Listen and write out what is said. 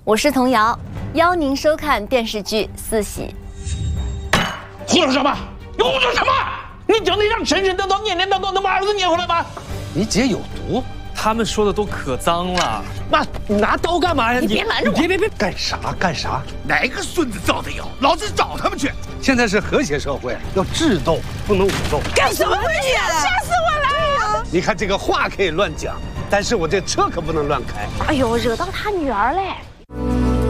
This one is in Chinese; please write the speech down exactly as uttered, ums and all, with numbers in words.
我是童瑶，邀您收看电视剧《四喜》。 胡说什么？你胡说什么？你真的让神神叨叨、念念叨叨能把儿子撵回来吗？ 你姐有毒， 他们说的都可脏了。 妈，你拿刀干嘛呀？ 你别拦着我！ 别别别，干啥干啥？ 哪个孙子造的谣？老子找他们去！ 现在是和谐社会，要智斗，不能武斗。 干什么你啊？吓死我了！ 你看这个话可以乱讲，但是我这车可不能乱开。 哎呦，惹到他女儿嘞！